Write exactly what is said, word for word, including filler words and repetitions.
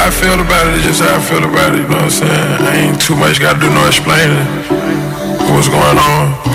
I feel about it, it's just how I feel about it, you know what I'm saying? I ain't too much gotta do no explaining what's going on.